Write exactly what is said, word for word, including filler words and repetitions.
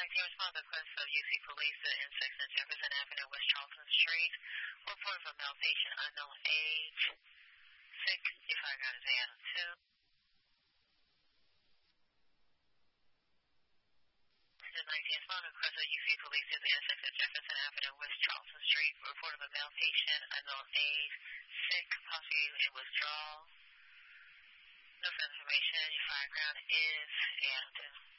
nineteen respond to request of U C Police at intersection Jefferson Avenue, West Charleston Street. Report of a male patient, unknown age, sick, if I got his A M two. nineteen respond to request of U C Police at intersection Jefferson Avenue, West Charleston Street. Report of a male patient, unknown age, sick, possibly in withdrawal. No further information. Your fire ground is A M two.